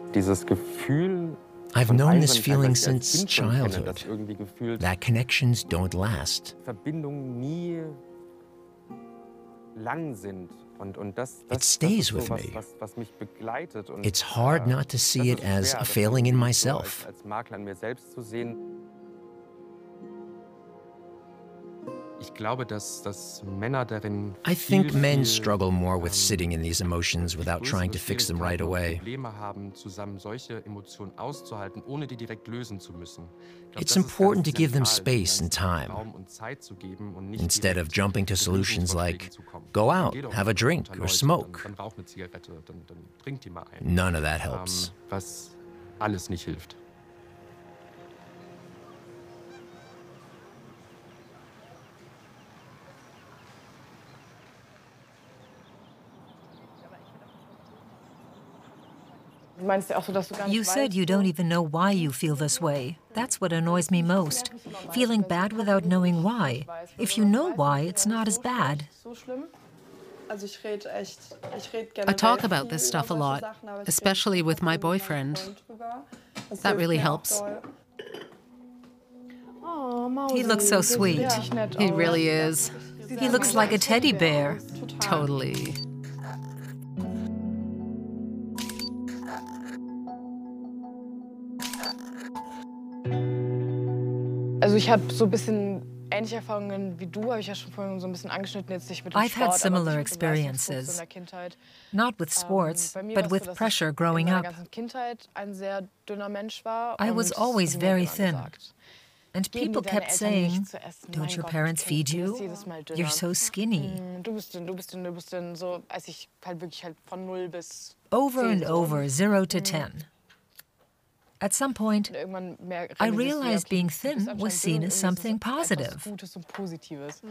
Dieses Gefühl I've von known this Einsamkeit, feeling was ich als since Kind schon kenne, childhood, dass irgendwie gefühlt that connections don't last. Verbindungen nie lang sind. Und das It ist stays so with was, me. was mich begleitet. Und It's hard not to das see it ist as schwer, a das failing in irgendwie so myself. als Makler an mir selbst zu sehen. Ich glaube, dass Männer darin I think men viel, struggle more with sitting in these emotions without trying to fix them right away. Probleme haben, zusammen solche Emotionen auszuhalten, ohne die direkt lösen zu müssen. Ich glaube, It's das ist important ganz to give them zentral, dem space and Ganzen time, Raum und Zeit zu geben und nicht instead of direkt jumping to mit solutions Lösungsvorschlägen like, zu kommen. go out, Geh doch have a mal drink unter or Leute, smoke. Dann rauch eine Zigarette, dann trink die mal ein. None of that helps. Was alles nicht hilft. You said you don't even know why you feel this way. That's what annoys me most. Feeling bad without knowing why. If you know why, it's not as bad. I talk about this stuff a lot, especially with my boyfriend. That really helps. He looks so sweet. He really is. He looks like a teddy bear. Totally. Also ich habe so ein bisschen ähnliche Erfahrungen wie du, habe ich ja schon vorhin so ein bisschen angeschnitten, jetzt nicht mit dem I've had Sport, similar aber so Leistungsdruck in experiences. der Kindheit. Not with sports, Bei mir but war's with so, dass pressure ich growing in up. meiner ganzen Kindheit ein sehr dünner Mensch war. I und was das always wurde mir very immer thin. gesagt. And Geben people dir deine kept Eltern saying, nichts zu essen? don't Mein your Gott, parents feed du you? bist jedes Mal dünner. You're so skinny. Du bist dünn, du bist dünn, du bist dünn. So, als ich halt wirklich halt von 0 bis Over 10 and so. over, 0 to 10. At some point, Und irgendwann mehr I realisierst du, ja, realized okay, being du bist thin anscheinend was seen dünn as und irgendwie something ist es etwas positive. Gutes und Positives.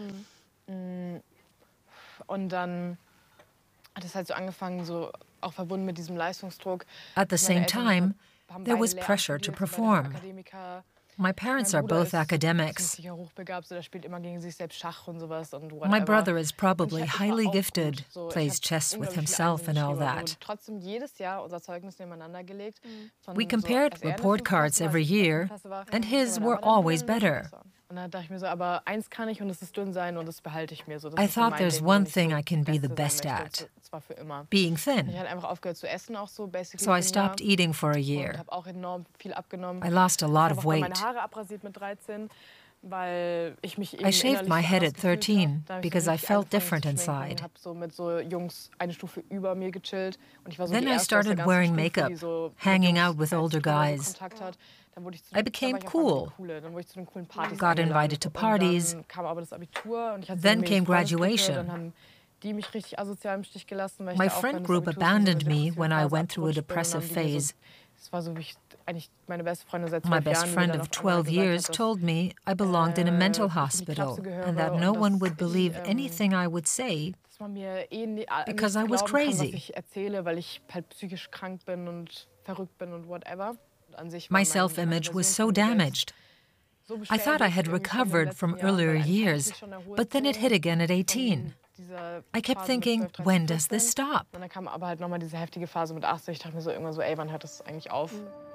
Und dann hat es halt so angefangen, so auch verbunden mit diesem Leistungsdruck. At the dass meine same Eltern time, haben there beide was Lehramt pressure to studiert, sind beide perform. Akademiker. My parents Mein are Bruder both ist academics. sicher hochbegabt, so der spielt immer gegen sich selbst Schach und sowas und whatever. My brother is Und probably ich war highly auch gifted, gut. So, ich plays hab chess with unglaublich viel himself and all Einsen geschrieben that. und trotzdem jedes Jahr unser Zeugnis nebeneinander gelegt. Von We so, compared als er in der report 5. cards Klasse war, every als ich in der year, 5. Klasse war, and his war were mein Bruder always in der 5. better. Klasse. Und dann dachte ich mir so, aber eins kann ich und das ist dünn sein und das behalte ich mir so. Das I ist so thought mein there's Ding, one wenn ich thing so I can be the Beste sein best möchte, at, und zwar für immer. being Ich thin. habe einfach aufgehört zu essen, auch so basically So I für ein Jahr. stopped eating for a Und year. habe auch enorm viel abgenommen. I lost a Ich lot habe of auch dann meine weight. Haare abrasiert mit 13, weil ich mich eben I shaved innerlich my so head anders at gefühlt 13 habe. Da habe ich so because I richtig felt angefangen zu different schminken, inside. habe so mit so Jungs eine Stufe über mir gechillt und ich war so Then die I Erste aus der started ganzen wearing Stufe, makeup, die so mit hanging Jungs out with als older Kinder so guys. Kontakt hat. Dann wurde ich zu I den, became dann war ich auf einmal cool. die Coole. Dann wurde ich zu den coolen Partys Got eingeladen. invited to Und parties. dann kam aber das Abitur und ich hatte so Then eine came Mädels-Freundesgruppe, graduation. dann haben die mich richtig asozial im Stich gelassen, weil ich My da auch friend während des group Abiturs in so eine abandoned me when I Depressionsphase went through a abgerutscht bin und depressive dann haben die mir so, phase. das war so wie eigentlich meine beste Freundin seit My 12 best Jahren, die mir friend dann of auf einmal 12 gesagt years hat, dass told me I belonged in a mental ich in die hospital Klapse gehöre and that no und one dass would ich, believe anything I would say dass man mir because nicht I was glauben kann, was crazy. ich erzähle, weil ich halt psychisch krank bin und verrückt bin und whatever. Und an sich war My meine self-image was Version so von mir selbst damaged. so I thought I beschädigt had irgendwie schon in den recovered letzten from Jahren, earlier weil eigentlich hatte ich years, mich schon erholt but then it so hit again at 18. von dieser I kept Phase mit thinking, 12, 13, when does this 14. stop? Und dann kam aber halt nochmal diese heftige Phase mit 18. Ich dachte mir so irgendwann so, ey, wann hört das eigentlich auf?